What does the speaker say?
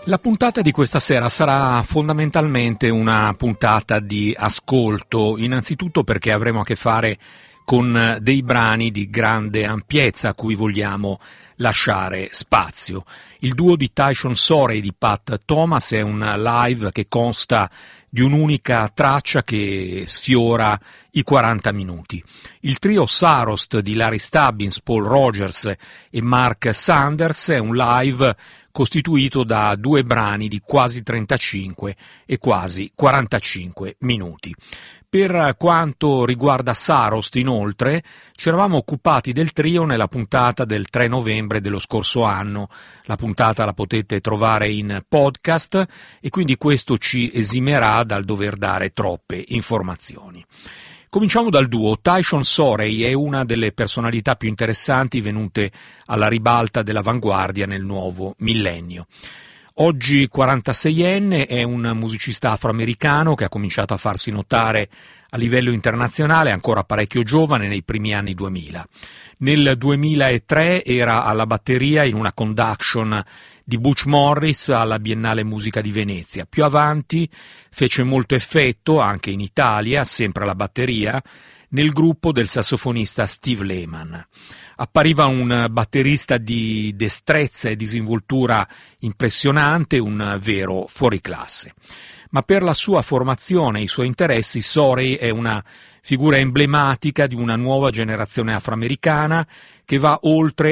La puntata di questa sera sarà fondamentalmente una puntata di ascolto, innanzitutto perché avremo a che fare con dei brani di grande ampiezza a cui vogliamo lasciare spazio. Il duo di Tyson Sorey e di Pat Thomas è un live che consta di un'unica traccia che sfiora i 40 minuti. Il trio Sarost di Larry Stubbins, Paul Rogers e Mark Sanders è un live costituito da due brani di quasi 35 e quasi 45 minuti. Per quanto riguarda Sarost, inoltre, ci eravamo occupati del trio nella puntata del 3 novembre dello scorso anno. La puntata la potete trovare in podcast e quindi questo ci esimerà dal dover dare troppe informazioni. Cominciamo dal duo. Tyson Sorey è una delle personalità più interessanti venute alla ribalta dell'avanguardia nel nuovo millennio. Oggi 46enne, è un musicista afroamericano che ha cominciato a farsi notare a livello internazionale ancora parecchio giovane, nei primi anni 2000. Nel 2003 era alla batteria in una conduction di Butch Morris alla Biennale Musica di Venezia. Più avanti fece molto effetto, anche in Italia, sempre alla batteria, nel gruppo del sassofonista Steve Lehman. Appariva un batterista di destrezza e disinvoltura impressionante, un vero fuoriclasse. Ma per la sua formazione e i suoi interessi, Sorey è una figura emblematica di una nuova generazione afroamericana che va oltre